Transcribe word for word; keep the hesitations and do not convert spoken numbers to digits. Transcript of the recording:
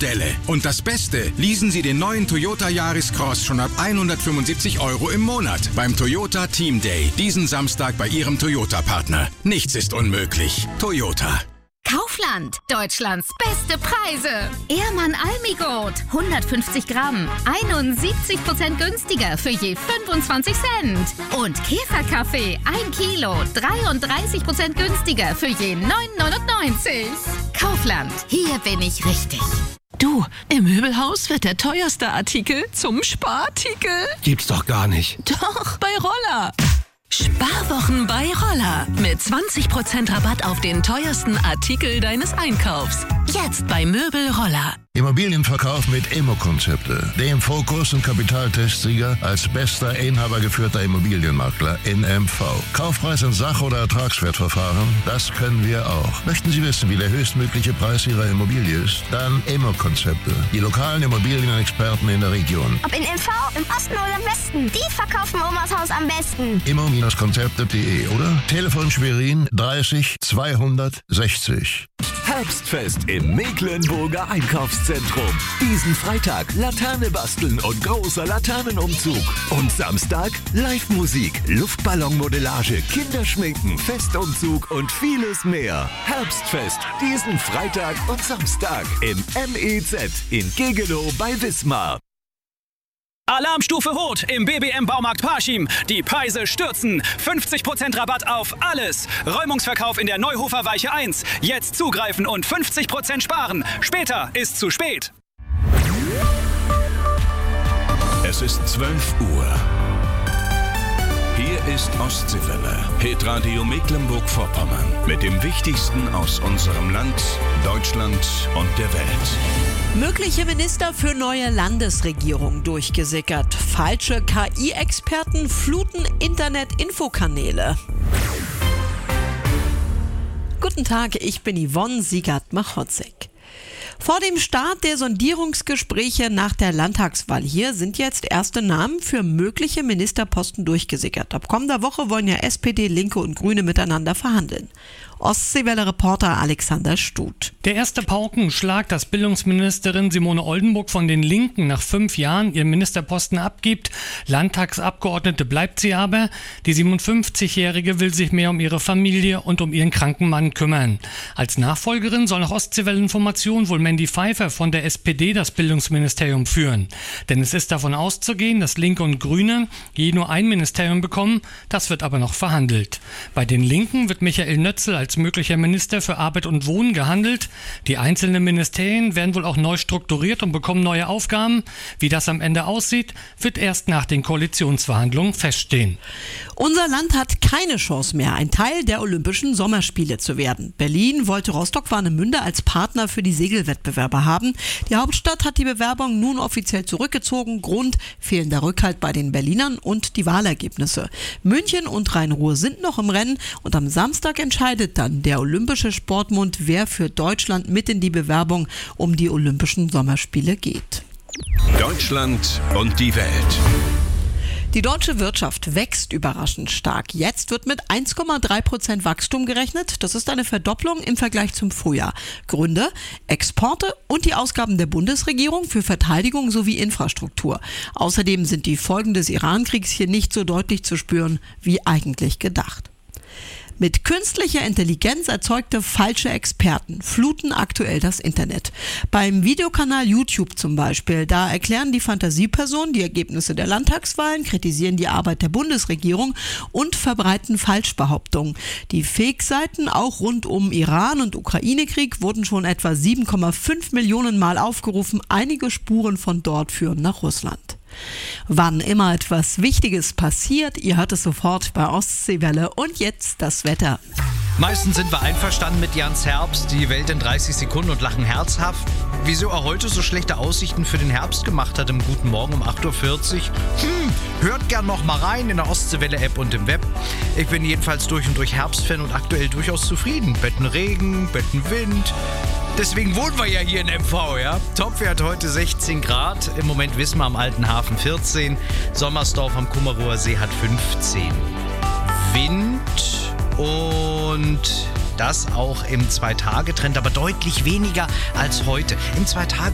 Delle. Und das Beste, leasen Sie den neuen Toyota Yaris Cross schon ab hundertfünfundsiebzig Euro im Monat beim Toyota Team Day. Diesen Samstag bei Ihrem Toyota-Partner. Nichts ist unmöglich. Toyota. Kaufland, Deutschlands beste Preise. Ehrmann Almigold, hundertfünfzig Gramm, einundsiebzig Prozent günstiger für je fünfundzwanzig Cent. Und Käferkaffee, ein Kilo, dreiunddreißig Prozent günstiger für je neun neunundneunzig. Kaufland, hier bin ich richtig. Du, im Möbelhaus wird der teuerste Artikel zum Sparartikel. Gibt's doch gar nicht. Doch, bei Roller. Sparwochen bei Roller. Mit zwanzig Prozent Rabatt auf den teuersten Artikel deines Einkaufs. Jetzt bei Möbel Roller. Immobilienverkauf mit Immo-Konzepte. Dem Fokus- und Kapitaltestsieger als bester inhabergeführter Immobilienmakler in M V. Kaufpreis in Sach- oder Ertragswertverfahren, das können wir auch. Möchten Sie wissen, wie der höchstmögliche Preis Ihrer Immobilie ist? Dann Immo-Konzepte. Die lokalen Immobilienexperten in der Region. Ob in M V, im Osten oder im Westen, die verkaufen Omas Haus am besten. Immo-Konzepte punkt de oder Telefon Schwerin dreißig zweihundertsechzig. Herbstfest im Mecklenburger Einkaufszentrum. Diesen Freitag Laterne basteln und großer Laternenumzug. Und Samstag Live-Musik, Luftballonmodellage, Kinderschminken, Festumzug und vieles mehr. Herbstfest diesen Freitag und Samstag im M E Z in Gegelow bei Wismar. Alarmstufe Rot im B B M-Baumarkt Parchim. Die Preise stürzen. fünfzig Prozent Rabatt auf alles. Räumungsverkauf in der Neuhofer Weiche eins. Jetzt zugreifen und fünfzig Prozent sparen. Später ist zu spät. Es ist zwölf Uhr. Hier ist Ostseewelle, Hitradio Mecklenburg-Vorpommern. Mit dem Wichtigsten aus unserem Land, Deutschland und der Welt. Mögliche Minister für neue Landesregierung durchgesickert. Falsche K I-Experten fluten Internet-Infokanäle. Guten Tag, ich bin Yvonne Siegert-Machotzek. Vor dem Start der Sondierungsgespräche nach der Landtagswahl hier sind jetzt erste Namen für mögliche Ministerposten durchgesickert. Ab kommender Woche wollen ja S P D, Linke und Grüne miteinander verhandeln. Ostseewelle-Reporter Alexander Stut. Der erste Paukenschlag, dass Bildungsministerin Simone Oldenburg von den Linken nach fünf Jahren ihren Ministerposten abgibt. Landtagsabgeordnete bleibt sie aber. Die siebenundfünfzigjährige will sich mehr um ihre Familie und um ihren kranken Mann kümmern. Als Nachfolgerin soll nach Ostseewelle-Information wohl Mandy Pfeiffer von der S P D das Bildungsministerium führen. Denn es ist davon auszugehen, dass Linke und Grüne je nur ein Ministerium bekommen. Das wird aber noch verhandelt. Bei den Linken wird Michael Nötzel als möglicher Minister für Arbeit und Wohnen gehandelt. Die einzelnen Ministerien werden wohl auch neu strukturiert und bekommen neue Aufgaben. Wie das am Ende aussieht, wird erst nach den Koalitionsverhandlungen feststehen. Unser Land hat keine Chance mehr, ein Teil der Olympischen Sommerspiele zu werden. Berlin wollte Rostock-Warnemünde als Partner für die Segelwettbewerbe haben. Die Hauptstadt hat die Bewerbung nun offiziell zurückgezogen. Grund: fehlender Rückhalt bei den Berlinern und die Wahlergebnisse. München und Rhein-Ruhr sind noch im Rennen und am Samstag entscheidet dann der Olympische Sportbund, wer für Deutschland mit in die Bewerbung um die Olympischen Sommerspiele geht. Deutschland und die Welt. Die deutsche Wirtschaft wächst überraschend stark. Jetzt wird mit eins Komma drei Prozent Wachstum gerechnet. Das ist eine Verdopplung im Vergleich zum Frühjahr. Gründe: Exporte und die Ausgaben der Bundesregierung für Verteidigung sowie Infrastruktur. Außerdem sind die Folgen des Iran-Kriegs hier nicht so deutlich zu spüren wie eigentlich gedacht. Mit künstlicher Intelligenz erzeugte falsche Experten fluten aktuell das Internet. Beim Videokanal YouTube zum Beispiel, da erklären die Fantasiepersonen die Ergebnisse der Landtagswahlen, kritisieren die Arbeit der Bundesregierung und verbreiten Falschbehauptungen. Die Fake-Seiten, auch rund um Iran- und Ukraine-Krieg, wurden schon etwa sieben Komma fünf Millionen Mal aufgerufen. Einige Spuren von dort führen nach Russland. Wann immer etwas Wichtiges passiert, ihr hört es sofort bei Ostseewelle. Und jetzt das Wetter. Meistens sind wir einverstanden mit Jans Herbst, die Welt in dreißig Sekunden und lachen herzhaft. Wieso er heute so schlechte Aussichten für den Herbst gemacht hat im Guten Morgen um acht Uhr vierzig? Hm, hört gern noch mal rein in der Ostseewelle-App und im Web. Ich bin jedenfalls durch und durch Herbstfan und aktuell durchaus zufrieden. Betten Regen, Betten Wind. Deswegen wohnen wir ja hier in M V, ja? Topwert heute sechzehn Grad. Im Moment Wismar am Alten Hafen vierzehn. Sommersdorf am Kummerower See hat fünfzehn. Wind und das auch im Zwei-Tage-Trend, aber deutlich weniger als heute. Im Zwei-Tage